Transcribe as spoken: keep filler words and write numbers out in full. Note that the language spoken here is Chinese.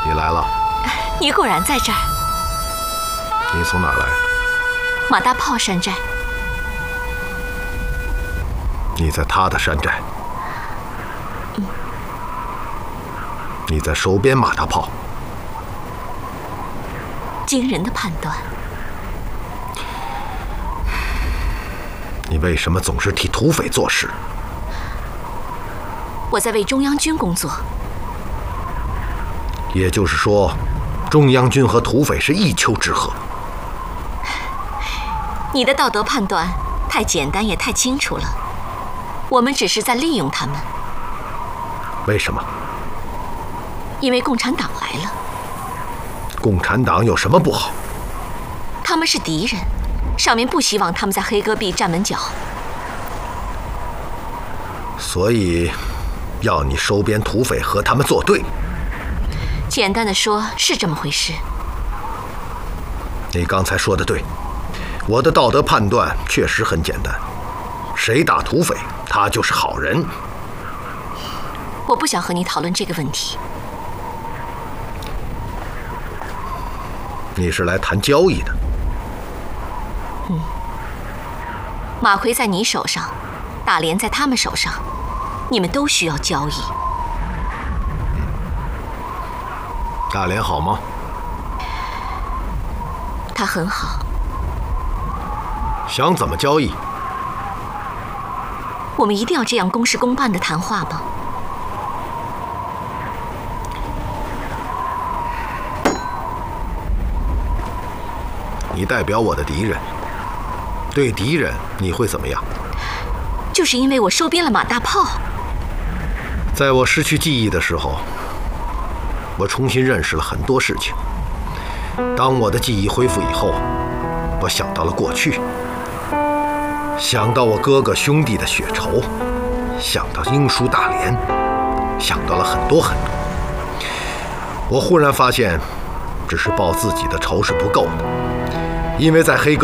你来了。 你果然在这儿。 你从哪儿来？ 马大炮山寨。 你在他的山寨。 嗯。 你在收编马大炮。 惊人的判断。 你为什么总是替土匪做事？ 我在为中央军工作。 也就是说，中央军和土匪是一丘之貉。 你的道德判断太简单也太清楚了。我们只是在利用他们。 为什么？ 因为共产党来了。 共产党有什么不好？ 他们是敌人，上面不希望他们在黑戈壁站稳脚。 所以，要你收编土匪和他们作对。 简单的说，是这么回事。 你刚才说的对，我的道德判断确实很简单，谁打土匪，他就是好人。 我不想和你讨论这个问题。 你是来谈交易的？ 嗯。马奎在你手上，大连在他们手上，你们都需要交易。 大连好吗？ 他很好。 想怎么交易？ 我们一定要这样公事公办的谈话吗？ 你代表我的敌人，对敌人你会怎么样？ 就是因为我收编了马大炮。 在我失去记忆的时候，我重新认识了很多事情。当我的记忆恢复以后，我想到了过去，想到我哥哥兄弟的血仇，想到英属大连，想到了很多很多。我忽然发现，只是报自己的仇是不够的，因为在黑